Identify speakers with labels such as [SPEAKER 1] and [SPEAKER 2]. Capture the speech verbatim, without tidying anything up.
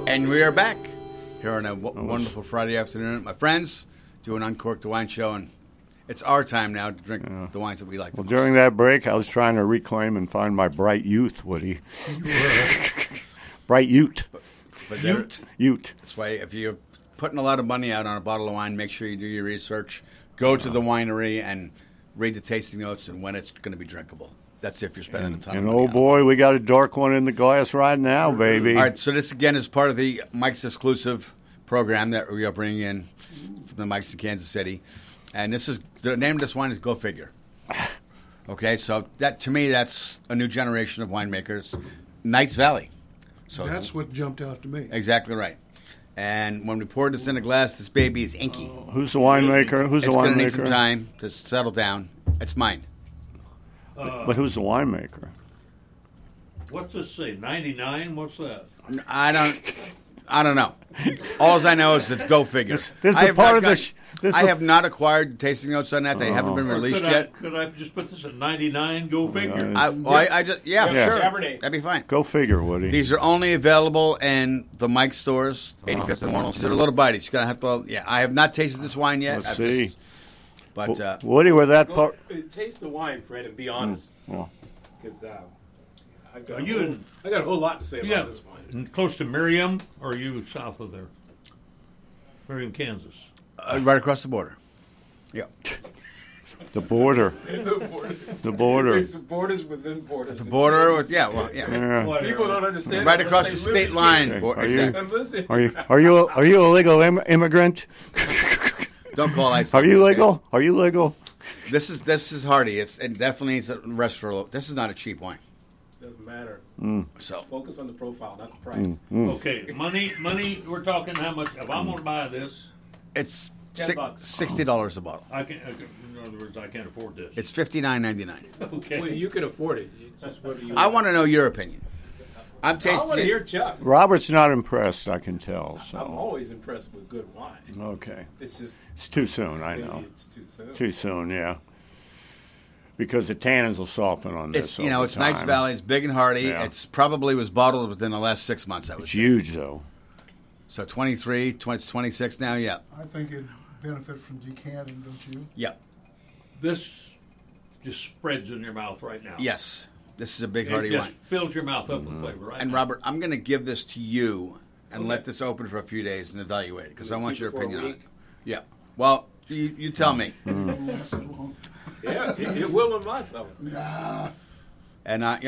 [SPEAKER 1] And we are back here on a w- wonderful Friday afternoon. My friends do an Uncorked the Wine show, and it's our time now to drink yeah. the wines that we like.
[SPEAKER 2] Well, during that break, I was trying to reclaim and find my bright youth, Woody. Bright Ute.
[SPEAKER 1] But, but
[SPEAKER 2] Ute. Ute.
[SPEAKER 1] That's why if you're putting a lot of money out on a bottle of wine, make sure you do your research. Go to the winery and read the tasting notes and when it's going to be drinkable. That's if you're spending
[SPEAKER 2] and,
[SPEAKER 1] a ton
[SPEAKER 2] and
[SPEAKER 1] of money.
[SPEAKER 2] And oh boy, we got a dark one in the glass right now, baby.
[SPEAKER 1] All right, so this again is part of the Mike's exclusive program that we are bringing in from the Mike's in Kansas City. And this is the name of this wine is Go Figure. Okay, so that to me that's a new generation of winemakers. Knights Valley.
[SPEAKER 3] So that's what jumped out to me.
[SPEAKER 1] Exactly right. And when we poured this in a glass, this baby is inky.
[SPEAKER 2] Uh, who's the winemaker? Who's
[SPEAKER 1] it's
[SPEAKER 2] the winemaker?
[SPEAKER 1] It's going to need some time to settle down. It's mine.
[SPEAKER 2] Uh, but who's the winemaker?
[SPEAKER 4] What's this say? ninety-nine? What's that?
[SPEAKER 1] I don't. I don't know. All I know is it's Go Figure.
[SPEAKER 2] This, this is a part of
[SPEAKER 1] got,
[SPEAKER 2] the. Sh- this
[SPEAKER 1] I have not acquired tasting notes on that. They oh. haven't been released
[SPEAKER 4] could
[SPEAKER 1] yet.
[SPEAKER 4] I, could I just put this at ninety-nine? Go Figure.
[SPEAKER 1] I, well, I, I just yeah,
[SPEAKER 2] yeah.
[SPEAKER 1] sure.
[SPEAKER 5] Cabernet.
[SPEAKER 1] That'd be fine.
[SPEAKER 2] Go Figure, Woody.
[SPEAKER 1] These are only available in the Mike stores, eighty-fifth and Warnell. They're a little bitey. You're gonna have to. Yeah, I have not tasted this wine yet.
[SPEAKER 2] Let's
[SPEAKER 1] I've
[SPEAKER 2] see.
[SPEAKER 1] Just, but uh,
[SPEAKER 2] Woody, with that
[SPEAKER 5] Go,
[SPEAKER 2] part.
[SPEAKER 5] uh, taste the wine, Fred, and be honest. Because mm. uh, I've got
[SPEAKER 4] are
[SPEAKER 5] a
[SPEAKER 4] you
[SPEAKER 5] whole,
[SPEAKER 4] in,
[SPEAKER 5] I got a whole lot to say
[SPEAKER 4] yeah,
[SPEAKER 5] about this wine.
[SPEAKER 4] Close to Merriam, or are you south of there? Merriam, Kansas.
[SPEAKER 1] Uh, right across the border. Yeah.
[SPEAKER 2] The border.
[SPEAKER 5] the border.
[SPEAKER 2] The border.
[SPEAKER 5] It's borders within borders.
[SPEAKER 1] The border with yeah, well, yeah.
[SPEAKER 2] yeah.
[SPEAKER 5] People don't understand.
[SPEAKER 1] Right across the state line.
[SPEAKER 2] Okay. Are, you,
[SPEAKER 5] exactly.
[SPEAKER 2] are you are you are you a legal Im- immigrant?
[SPEAKER 1] Don't call ICE.
[SPEAKER 2] Are you legal? Are you legal?
[SPEAKER 1] This is this is Hardy. It's it definitely is a restaurant. This is not a cheap wine.
[SPEAKER 5] Doesn't matter.
[SPEAKER 2] Mm.
[SPEAKER 1] So
[SPEAKER 5] focus on the profile, not the price.
[SPEAKER 2] Mm. Mm.
[SPEAKER 4] Okay, money, money. We're talking how much? If I'm going to buy this,
[SPEAKER 1] it's
[SPEAKER 5] Ten
[SPEAKER 1] six,
[SPEAKER 5] bucks.
[SPEAKER 1] sixty dollars a bottle.
[SPEAKER 4] I can, I can. In other words, I can't afford this.
[SPEAKER 1] It's fifty nine ninety nine.
[SPEAKER 4] Okay.
[SPEAKER 5] Well, you can afford it. You just, what do you
[SPEAKER 1] I want to know your opinion. I'm tasting.
[SPEAKER 5] I want to
[SPEAKER 1] it.
[SPEAKER 5] hear Chuck.
[SPEAKER 2] Robert's not impressed, I can tell. So.
[SPEAKER 5] I'm always impressed with good wine.
[SPEAKER 2] Okay.
[SPEAKER 5] It's just.
[SPEAKER 2] It's too soon, I know.
[SPEAKER 5] It's too soon.
[SPEAKER 2] Too soon, yeah. Because the tannins will soften on this.
[SPEAKER 1] It's you know,
[SPEAKER 2] over
[SPEAKER 1] it's
[SPEAKER 2] time.
[SPEAKER 1] Knights Valley. It's big and hearty.
[SPEAKER 2] Yeah.
[SPEAKER 1] It's probably was bottled within the last six months. I would
[SPEAKER 2] It's
[SPEAKER 1] say.
[SPEAKER 2] huge, though.
[SPEAKER 1] So twenty-three, twenty, it's twenty-six now. Yeah.
[SPEAKER 3] I think it'd benefit from decanting, don't you?
[SPEAKER 1] Yeah.
[SPEAKER 4] This just spreads in your mouth right now.
[SPEAKER 1] Yes. This is a big
[SPEAKER 4] It
[SPEAKER 1] hearty
[SPEAKER 4] just
[SPEAKER 1] wine.
[SPEAKER 4] fills your mouth up
[SPEAKER 2] Mm-hmm.
[SPEAKER 4] with flavor, right?
[SPEAKER 1] And
[SPEAKER 4] now.
[SPEAKER 1] Robert, I'm going to give this to you and
[SPEAKER 4] Okay.
[SPEAKER 1] let this open for a few days and evaluate it because I
[SPEAKER 5] Keep
[SPEAKER 1] want
[SPEAKER 5] it
[SPEAKER 1] your
[SPEAKER 5] for a
[SPEAKER 1] opinion on it.
[SPEAKER 5] week?
[SPEAKER 1] Yeah. Well, you, you tell me.
[SPEAKER 3] Yes, it won't.
[SPEAKER 5] Yeah, it, it will in my stomach.
[SPEAKER 3] Yeah.
[SPEAKER 1] And I,